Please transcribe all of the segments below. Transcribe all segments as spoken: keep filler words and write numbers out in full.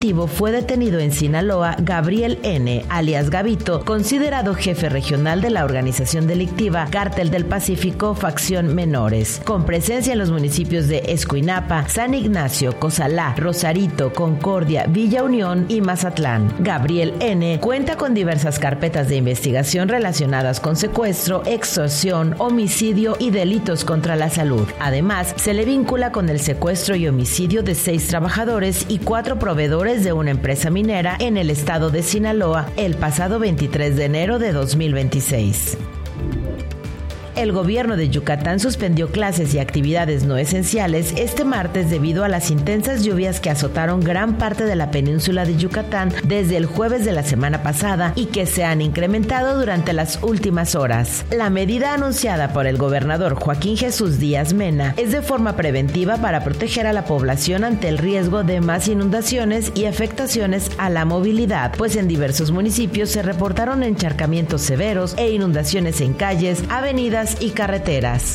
Fue detenido en Sinaloa Gabriel N., alias Gabito, considerado jefe regional de la organización delictiva Cártel del Pacífico, facción Menores, con presencia en los municipios de Escuinapa, San Ignacio, Cozalá, Rosarito, Concordia, Villa Unión y Mazatlán. Gabriel N. cuenta con diversas carpetas de investigación relacionadas con secuestro, extorsión, homicidio y delitos contra la salud. Además, se le vincula con el secuestro y homicidio de seis trabajadores y cuatro proveedores de una empresa minera en el estado de Sinaloa el pasado veintitrés de enero de dos mil veintiséis. El gobierno de Yucatán suspendió clases y actividades no esenciales este martes debido a las intensas lluvias que azotaron gran parte de la península de Yucatán desde el jueves de la semana pasada y que se han incrementado durante las últimas horas. La medida anunciada por el gobernador Joaquín Jesús Díaz Mena es de forma preventiva para proteger a la población ante el riesgo de más inundaciones y afectaciones a la movilidad, pues en diversos municipios se reportaron encharcamientos severos e inundaciones en calles, avenidas y carreteras.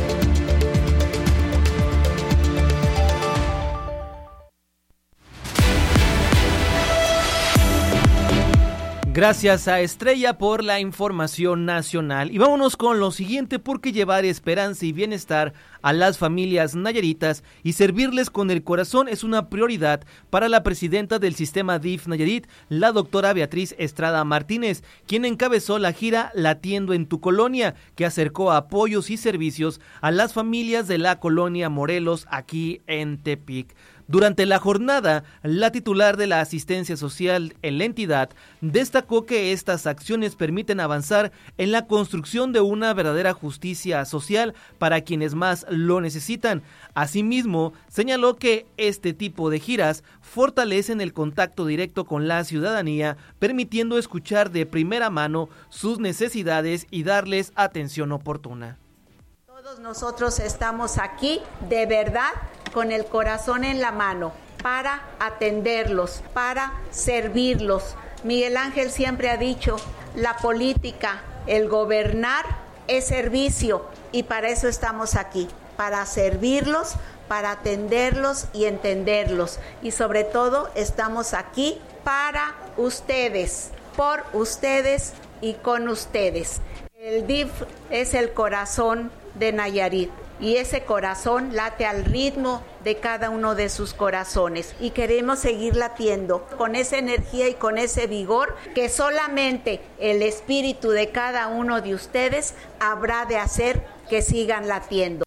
Gracias a Estrella por la información nacional. Y vámonos con lo siguiente, porque llevar esperanza y bienestar a las familias nayaritas y servirles con el corazón es una prioridad para la presidenta del sistema D I F Nayarit, la doctora Beatriz Estrada Martínez, quien encabezó la gira Latiendo en tu Colonia, que acercó apoyos y servicios a las familias de la colonia Morelos aquí en Tepic. Durante la jornada, la titular de la asistencia social en la entidad destacó que estas acciones permiten avanzar en la construcción de una verdadera justicia social para quienes más lo necesitan. Asimismo, señaló que este tipo de giras fortalecen el contacto directo con la ciudadanía, permitiendo escuchar de primera mano sus necesidades y darles atención oportuna. Todos nosotros estamos aquí de verdad con el corazón en la mano para atenderlos, para servirlos. Miguel Ángel siempre ha dicho, la política, el gobernar es servicio y para eso estamos aquí, para servirlos, para atenderlos y entenderlos. Y sobre todo estamos aquí para ustedes, por ustedes y con ustedes. El D I F es el corazón de Nayarit y ese corazón late al ritmo de cada uno de sus corazones y queremos seguir latiendo con esa energía y con ese vigor que solamente el espíritu de cada uno de ustedes habrá de hacer que sigan latiendo.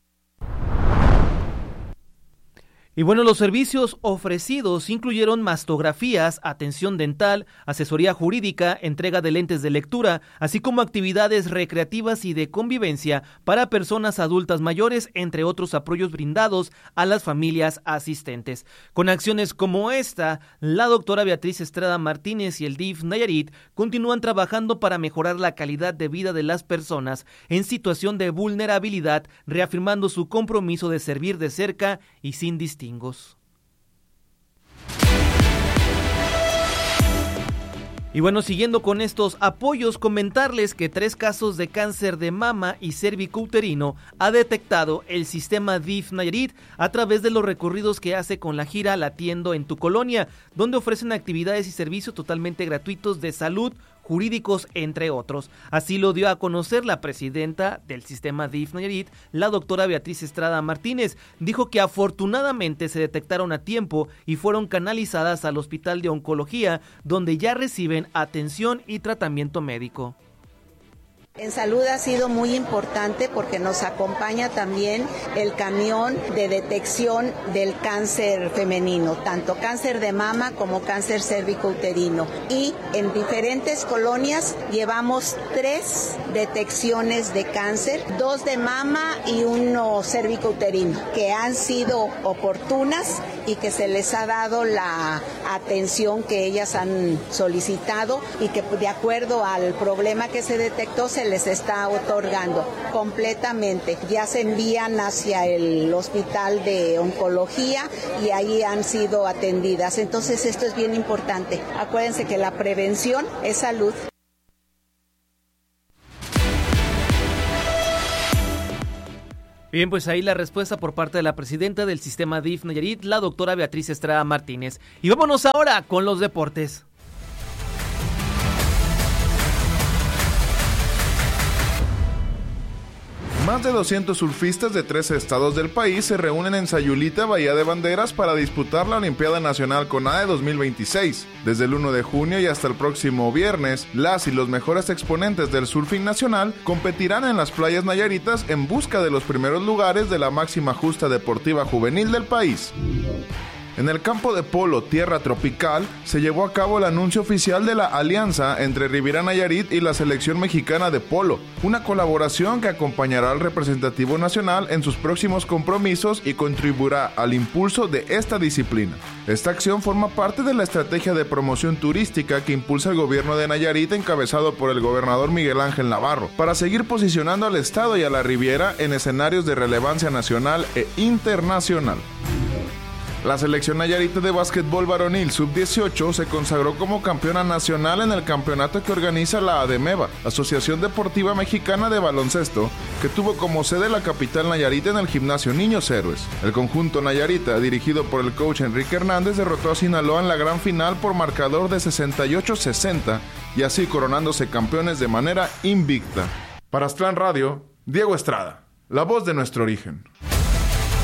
Y bueno, los servicios ofrecidos incluyeron mastografías, atención dental, asesoría jurídica, entrega de lentes de lectura, así como actividades recreativas y de convivencia para personas adultas mayores, entre otros apoyos brindados a las familias asistentes. Con acciones como esta, la doctora Beatriz Estrada Martínez y el D I F Nayarit continúan trabajando para mejorar la calidad de vida de las personas en situación de vulnerabilidad, reafirmando su compromiso de servir de cerca y sin distinción. Y bueno, siguiendo con estos apoyos, comentarles que tres casos de cáncer de mama y cervicouterino ha detectado el sistema D I F Nayarit a través de los recorridos que hace con la gira Latiendo en tu Colonia, donde ofrecen actividades y servicios totalmente gratuitos de salud, jurídicos, entre otros. Así lo dio a conocer la presidenta del sistema D I F Nayarit, la doctora Beatriz Estrada Martínez. Dijo que afortunadamente se detectaron a tiempo y fueron canalizadas al Hospital de Oncología, donde ya reciben atención y tratamiento médico. En salud ha sido muy importante porque nos acompaña también el camión de detección del cáncer femenino, tanto cáncer de mama como cáncer cervicouterino. Y en diferentes colonias llevamos tres detecciones de cáncer, dos de mama y uno cervicouterino, que han sido oportunas y que se les ha dado la atención que ellas han solicitado y que de acuerdo al problema que se detectó se les está otorgando completamente. Ya se envían hacia el Hospital de Oncología y ahí han sido atendidas. Entonces esto es bien importante. Acuérdense que la prevención es salud. Bien, pues ahí la respuesta por parte de la presidenta del sistema D I F Nayarit, la doctora Beatriz Estrada Martínez. Y vámonos ahora con los deportes. Más de doscientos surfistas de trece estados del país se reúnen en Sayulita, Bahía de Banderas, para disputar la Olimpiada Nacional CONADE dos mil veintiséis. Desde el uno de junio y hasta el próximo viernes, las y los mejores exponentes del surfing nacional competirán en las playas nayaritas en busca de los primeros lugares de la máxima justa deportiva juvenil del país. En el campo de polo Tierra Tropical se llevó a cabo el anuncio oficial de la alianza entre Riviera Nayarit y la selección mexicana de polo, una colaboración que acompañará al representativo nacional en sus próximos compromisos y contribuirá al impulso de esta disciplina. Esta acción forma parte de la estrategia de promoción turística que impulsa el gobierno de Nayarit, encabezado por el gobernador Miguel Ángel Navarro, para seguir posicionando al estado y a la Riviera en escenarios de relevancia nacional e internacional. La selección nayarita de básquetbol varonil sub dieciocho se consagró como campeona nacional en el campeonato que organiza la ADEMEVA, Asociación Deportiva Mexicana de Baloncesto, que tuvo como sede la capital nayarita en el gimnasio Niños Héroes. El conjunto nayarita, dirigido por el coach Enrique Hernández, derrotó a Sinaloa en la gran final por marcador de sesenta y ocho sesenta y así coronándose campeones de manera invicta. Para Aztlán Radio, Diego Estrada, la voz de nuestro origen.